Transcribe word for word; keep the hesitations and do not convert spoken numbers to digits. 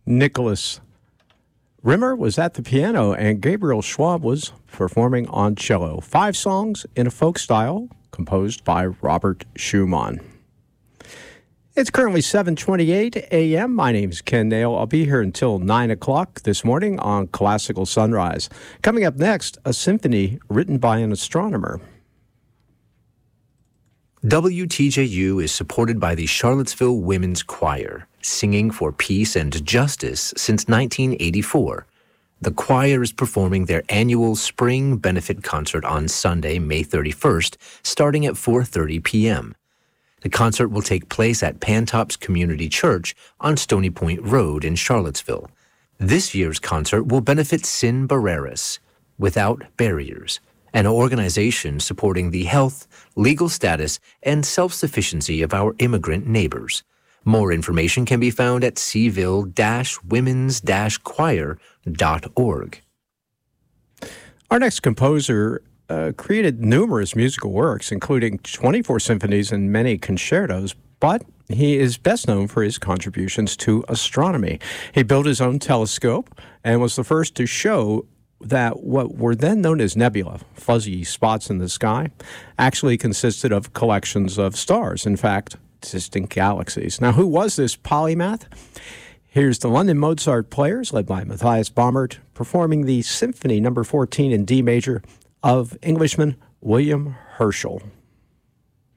Nicholas Rimmer was at the piano, and Gabriel Schwab was performing on cello. Five songs in a folk style composed by Robert Schumann. It's currently seven twenty-eight a.m. My name's Ken Nail. I'll be here until nine o'clock this morning on Classical Sunrise. Coming up next, a symphony written by an astronomer. W T J U is supported by the Charlottesville Women's Choir, singing for peace and justice since nineteen eighty-four. The choir is performing their annual spring benefit concert on Sunday, May thirty-first, starting at four thirty p.m. The concert will take place at Pantops Community Church on Stony Point Road in Charlottesville. This year's concert will benefit Sin Barreras, Without Barriers, an organization supporting the health, legal status, and self-sufficiency of our immigrant neighbors. More information can be found at seville dash women's dash choir dot org. Our next composer uh, created numerous musical works, including twenty-four symphonies and many concertos, but he is best known for his contributions to astronomy. He built his own telescope and was the first to show that what were then known as nebula, fuzzy spots in the sky, actually consisted of collections of stars, in fact, distant galaxies. Now, who was this polymath? Here's the London Mozart Players, led by Matthias Baumert, performing the Symphony number fourteen in D major of Englishman William Herschel.